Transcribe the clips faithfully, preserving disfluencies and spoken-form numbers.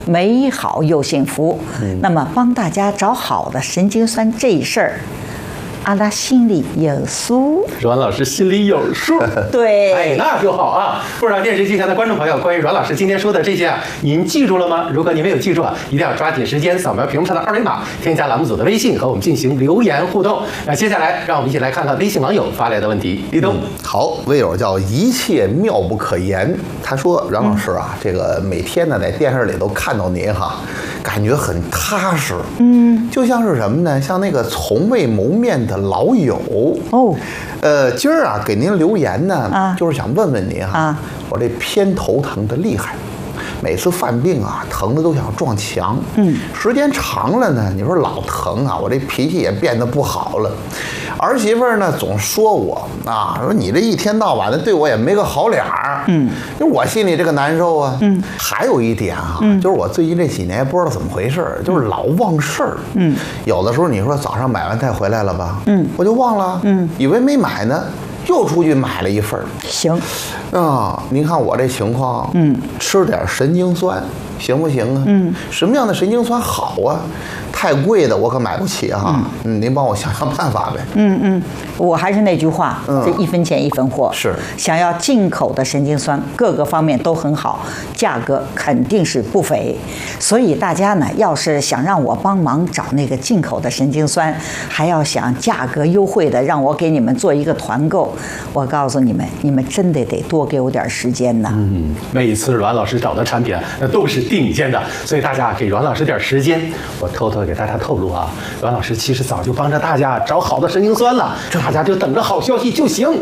美好又幸福。嗯、那么帮大家找好的神经酸这事儿，阿拉心里有数。 阮老师心里有数。 对， 哎，那就好啊！不知道电视机前的观众朋友，关于阮老师今天说的这些啊，您记住了吗？如果你没有记住啊，一定要抓紧时间扫描屏幕上的二维码，添加栏目组的微信和我们进行留言互动。那接下来，让我们一起来看看微信网友发来的问题。立冬、嗯， 好，微友叫一切妙不可言，他说阮老师啊，嗯、这个每天呢在电视里都看到您哈，感觉很踏实，嗯，就像是什么呢？像那个从未谋面的老友哦。呃，今儿啊给您留言呢，啊、就是想问问您哈，啊、我这偏头疼的厉害。每次犯病啊，疼的都想撞墙。嗯，时间长了呢，你说老疼啊，我这脾气也变得不好了。儿媳妇呢总说我啊，说你这一天到晚的对我也没个好脸儿。嗯，就我心里这个难受啊。嗯，还有一点啊，嗯、就是我最近这几年也不知道怎么回事，就是老忘事儿。嗯，有的时候你说早上买完菜回来了吧，嗯，我就忘了，嗯，以为没买呢。又出去买了一份儿， 行， 啊，您看我这情况，嗯，吃点神经酸行不行啊？嗯，什么样的神经酸好啊？太贵的我可买不起哈、啊，嗯，您帮我想想办法呗。 嗯嗯，我还是那句话，嗯、这一分钱一分货。 是， 想要进口的神经酸，各个方面都很好，价格肯定是不菲。所以大家呢，要是想让我帮忙找那个进口的神经酸，还要想价格优惠的，让我给你们做一个团购，我告诉你们，你们真的得多给我点时间呢。 嗯，每次阮老师找的产品那都是顶尖的，所以大家给阮老师点时间。我偷偷给大家透露啊，阮老师其实早就帮着大家找好的神经酸了，大家就等着好消息就行。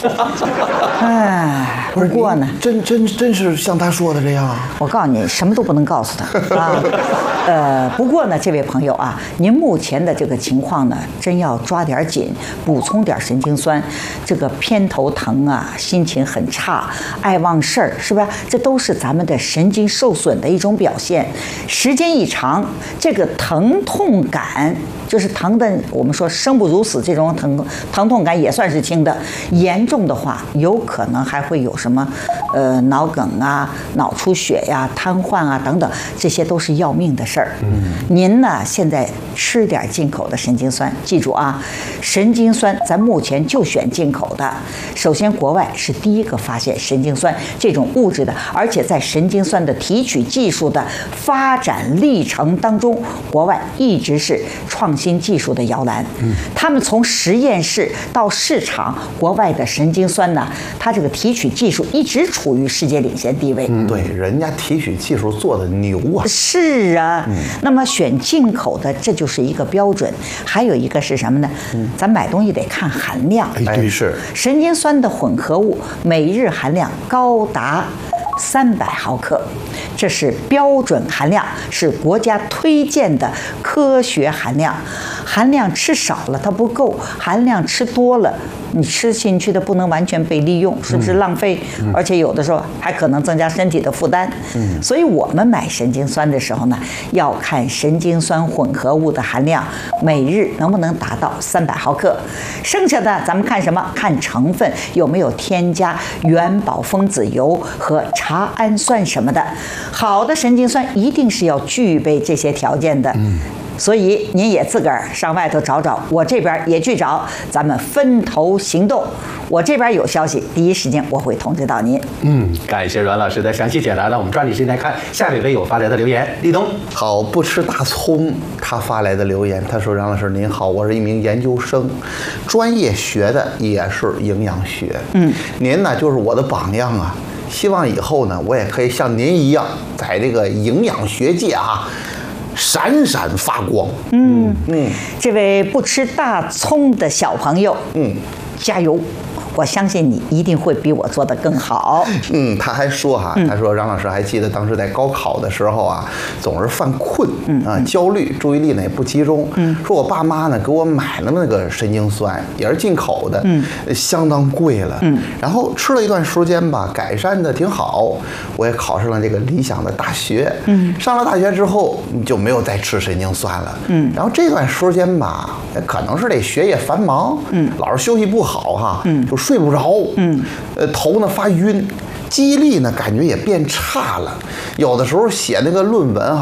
哎，不过呢， 真真真是像他说的这样。 我告诉你，什么都不能告诉他啊。呃，不过呢，这位朋友啊，您目前的这个情况呢，真要抓点紧，补充点神经酸。这个偏头疼啊，心情很差，爱忘事儿，是吧？这都是咱们的神经受损的一种表现。时间一长，这个疼痛感就是疼的，我们说生不如死，这种疼疼痛感也算是轻的。严重的话，有可能还会有什么呃脑梗啊、脑出血呀、瘫痪啊等等，这些都是要命的事儿。嗯，您呢现在吃点进口的神经酸，记住啊，神经酸咱目前就选进口的。首先，国外是第一个发现神经酸这种物质的，而且在神经酸的提取技术的发展历程当中，国外一直是创新技术的摇篮。嗯，他们从实验室到市场，国外的神经酸呢，它这个提取技术一直处于世界领先地位。 嗯，对，人家提取技术做的牛啊。 是啊，嗯、那么选进口的，这就是一个标准。还有一个是什么呢？嗯，咱买东西得看含量。 哎，对，是神经酸的混合物每日含量高达三百毫克，这是标准含量，是国家推荐的科学含量。含量吃少了它不够，含量吃多了，你吃进去的不能完全被利用，是不是浪费？嗯、而且有的时候还可能增加身体的负担。嗯，所以我们买神经酸的时候呢，要看神经酸混合物的含量，每日能不能达到三百毫克。剩下的咱们看什么？看成分有没有添加元宝分子油和茶氨酸什么的。好的神经酸一定是要具备这些条件的。嗯。所以您也自个儿上外头找找，我这边也去找，咱们分头行动。我这边有消息，第一时间我会通知到您。 嗯，感谢阮老师的详细解答。那我们抓紧时间来看下一位友发来的留言。立冬， 好，不吃大葱，他发来的留言，他说：“阮老师您好，我是一名研究生，专业学的也是营养学。嗯，您呢就是我的榜样啊，希望以后呢我也可以像您一样，在这个营养学界啊。”闪闪发光。 嗯嗯，这位不吃大葱的小朋友，嗯，加油！我相信你一定会比我做得更好。 嗯，他还说哈，他说让老师还记得当时在高考的时候啊，总是犯困，嗯啊，焦虑，注意力呢也不集中。嗯，说我爸妈呢给我买了那个神经酸，也是进口的，嗯，相当贵了。嗯，然后吃了一段时间吧，改善的挺好，我也考上了这个理想的大学。嗯，上了大学之后就没有再吃神经酸了。嗯，然后这段时间吧，可能是这学业繁忙，嗯，老是休息不好哈，嗯，就睡不着，嗯，呃，头呢发晕，记忆力呢感觉也变差了，有的时候写那个论文啊。